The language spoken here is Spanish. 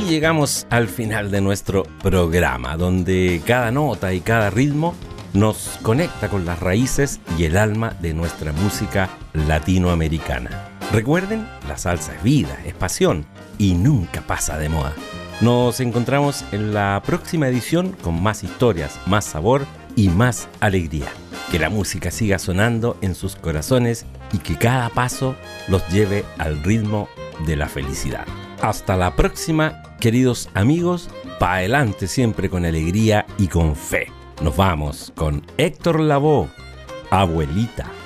llegamos al final de nuestro programa, donde cada nota y cada ritmo nos conecta con las raíces y el alma de nuestra música latinoamericana. Recuerden, la salsa es vida, es pasión y nunca pasa de moda. Nos encontramos en la próxima edición con más historias, más sabor y más alegría. Que la música siga sonando en sus corazones y que cada paso los lleve al ritmo de la felicidad. Hasta la próxima, queridos amigos, pa' adelante siempre con alegría y con fe. Nos vamos con Héctor Lavoe, Abuelita.